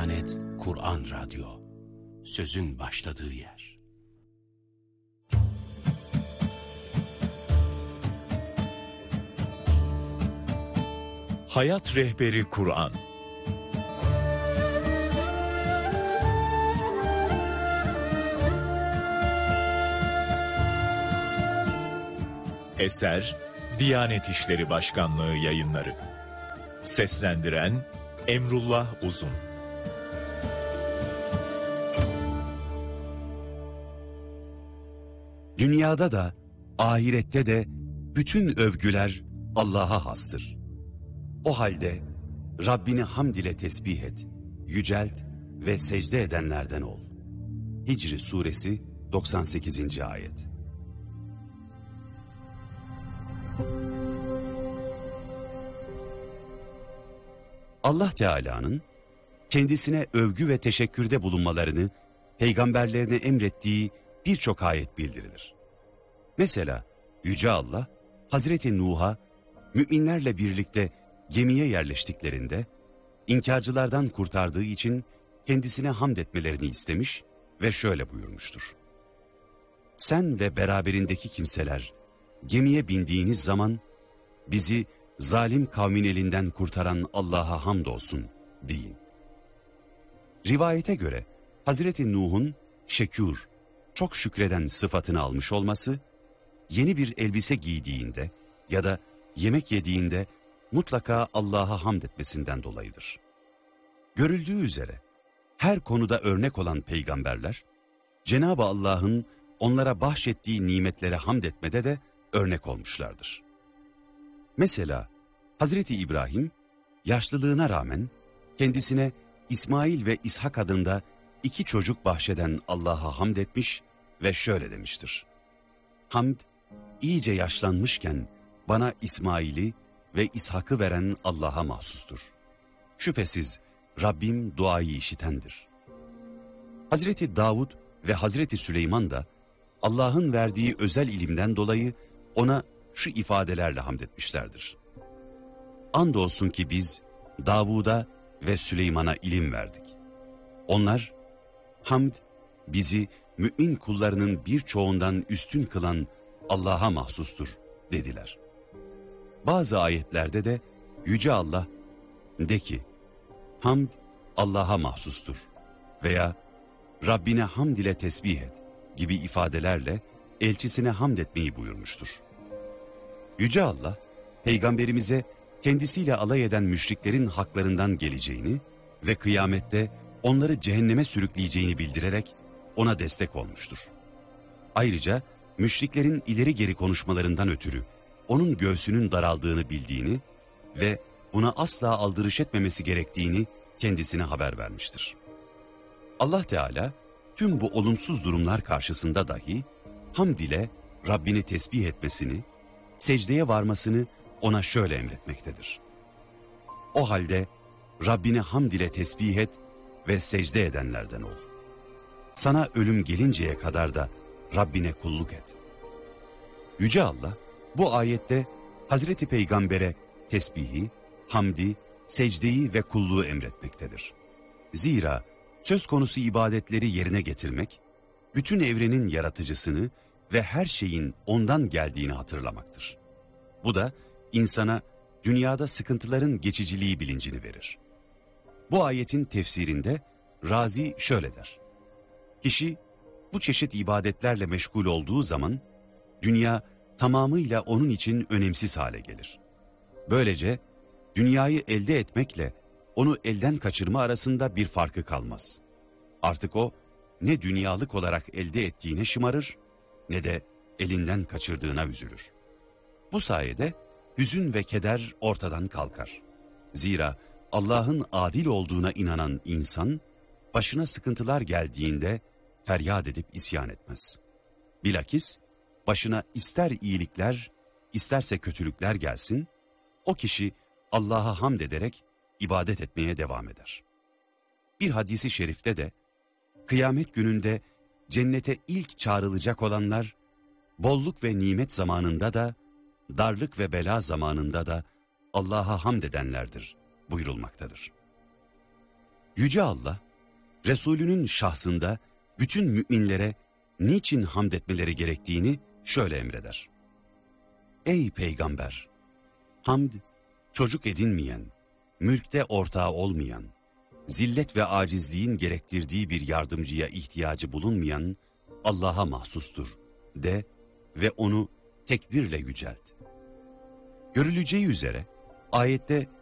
Diyanet Kur'an Radyo, sözün başladığı yer. Hayat Rehberi Kur'an. Eser Diyanet İşleri Başkanlığı Yayınları. Seslendiren Emrullah Uzun. Dünyada da ahirette de bütün övgüler Allah'a hastır. O halde Rabbini hamd ile tesbih et, yücelt ve secde edenlerden ol. Hicr Suresi 98. Ayet. Allah Teala'nın kendisine övgü ve teşekkürde bulunmalarını peygamberlerine emrettiği birçok ayet bildirilir. Mesela Yüce Allah, Hazreti Nuh'a müminlerle birlikte gemiye yerleştiklerinde, inkarcılardan kurtardığı için kendisine hamd etmelerini istemiş ve şöyle buyurmuştur. Sen ve beraberindeki kimseler gemiye bindiğiniz zaman bizi zalim kavmin elinden kurtaran Allah'a hamdolsun deyin. Rivayete göre Hazreti Nuh'un şekûr, çok şükreden sıfatını almış olması, yeni bir elbise giydiğinde ya da yemek yediğinde mutlaka Allah'a hamd etmesinden dolayıdır. Görüldüğü üzere her konuda örnek olan peygamberler, Cenab-ı Allah'ın onlara bahşettiği nimetlere hamd etmede de örnek olmuşlardır. Mesela Hazreti İbrahim, yaşlılığına rağmen kendisine İsmail ve İshak adında 2 çocuk bahşeden Allah'a hamd etmiş ve şöyle demiştir. Hamd, iyice yaşlanmışken bana İsmail'i ve İshak'ı veren Allah'a mahsustur. Şüphesiz Rabbim duayı işitendir. Hazreti Davud ve Hazreti Süleyman da Allah'ın verdiği özel ilimden dolayı ona şu ifadelerle hamd etmişlerdir. Andolsun ki biz Davud'a ve Süleyman'a ilim verdik. Onlar, hamd bizi mümin kullarının birçoğundan üstün kılan Allah'a mahsustur dediler. Bazı ayetlerde de Yüce Allah, de ki, hamd Allah'a mahsustur veya Rabbine hamd ile tesbih et gibi ifadelerle elçisine hamd etmeyi buyurmuştur. Yüce Allah, peygamberimize kendisiyle alay eden müşriklerin haklarından geleceğini ve kıyamette onları cehenneme sürükleyeceğini bildirerek ona destek olmuştur. Ayrıca müşriklerin ileri geri konuşmalarından ötürü onun göğsünün daraldığını bildiğini ve buna asla aldırış etmemesi gerektiğini kendisine haber vermiştir. Allah Teala tüm bu olumsuz durumlar karşısında dahi hamd ile Rabbini tesbih etmesini, secdeye varmasını ona şöyle emretmektedir. O halde Rabbini hamd ile tesbih et ve secde edenlerden ol. Sana ölüm gelinceye kadar da Rabbine kulluk et. Yüce Allah bu ayette Hazreti Peygamber'e tesbihi, hamdi, secdeyi ve kulluğu emretmektedir. Zira söz konusu ibadetleri yerine getirmek, bütün evrenin yaratıcısını ve her şeyin ondan geldiğini hatırlamaktır. Bu da insana dünyada sıkıntıların geçiciliği bilincini verir. Bu ayetin tefsirinde Razi şöyle der. Kişi bu çeşit ibadetlerle meşgul olduğu zaman dünya tamamıyla onun için önemsiz hale gelir. Böylece dünyayı elde etmekle onu elden kaçırma arasında bir farkı kalmaz. Artık o ne dünyalık olarak elde ettiğine şımarır ne de elinden kaçırdığına üzülür. Bu sayede hüzün ve keder ortadan kalkar. Zira Allah'ın adil olduğuna inanan insan, başına sıkıntılar geldiğinde feryat edip isyan etmez. Bilakis başına ister iyilikler, isterse kötülükler gelsin, o kişi Allah'a hamd ederek ibadet etmeye devam eder. Bir hadisi şerifte de, kıyamet gününde cennete ilk çağrılacak olanlar, bolluk ve nimet zamanında da, darlık ve bela zamanında da Allah'a hamd edenlerdir buyurulmaktadır. Yüce Allah, Resulünün şahsında bütün müminlere niçin hamd etmeleri gerektiğini şöyle emreder. Ey peygamber! Hamd, çocuk edinmeyen, mülkte ortağı olmayan, zillet ve acizliğin gerektirdiği bir yardımcıya ihtiyacı bulunmayan Allah'a mahsustur de ve onu tekbirle yücelt. Görüleceği üzere ayette